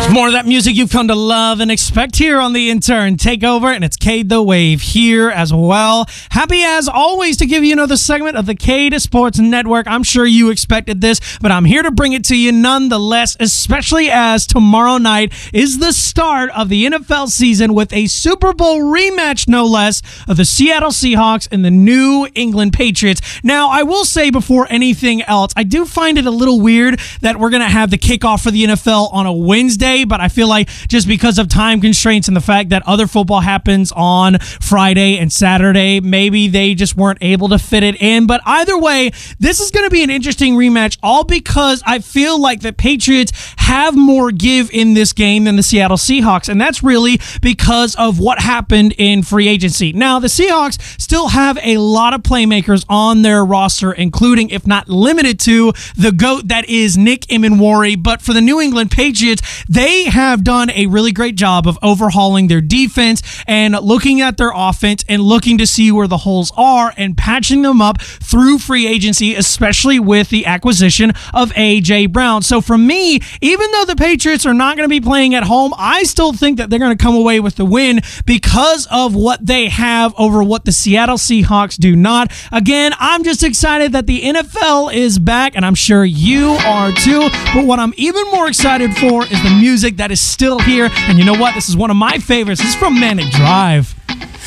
More of that music you've come to love and expect here on the Intern Takeover, and it's Cade the Wave here as well. Happy as always to give you another segment of the Cade Sports Network. I'm sure you expected this, but I'm here to bring it to you nonetheless, especially as tomorrow night is the start of the NFL season with a Super Bowl rematch, no less, of the Seattle Seahawks and the New England Patriots. Now, I will say before anything else, I do find it a little weird that we're going to have the kickoff for the NFL on a Wednesday, but I feel like just because of time constraints and the fact that other football happens on Friday and Saturday, maybe they just weren't able to fit it in. But either way, this is going to be an interesting rematch, all because I feel like the Patriots have more give in this game than the Seattle Seahawks, and that's really because of what happened in free agency. Now, the Seahawks still have a lot of playmakers on their roster, including, if not limited to, the GOAT that is Nick Emenwari. But for the New England Patriots, they have done a really great job of overhauling their defense and looking at their offense and looking to see where the holes are and patching them up through free agency, especially with the acquisition of A.J. Brown. So for me, even though the Patriots are not going to be playing at home, I still think that they're going to come away with the win because of what they have over what the Seattle Seahawks do not. Again, I'm just excited that the NFL is back, and I'm sure you are too. But what I'm even more excited for is the music that is still here. And you know what? This is one of my favorites. This is from Manic Drive.